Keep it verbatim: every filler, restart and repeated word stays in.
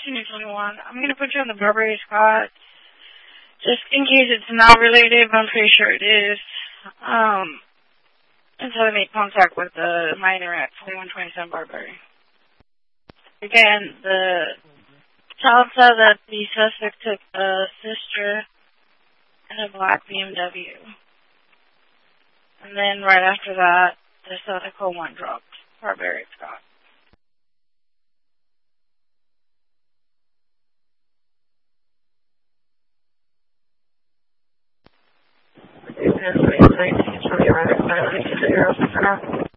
sixteen or twenty-one. I'm going to put you on the Barbary Scott. Just in case it's not related, but I'm pretty sure it is. Um, until I make contact with the minor at forty-one twenty-seven Barbary. Again, the child said that the suspect took a sister in a black B M W. And then right after that, the South Dakota one dropped. Barbary Scott. nineteen twenty, right?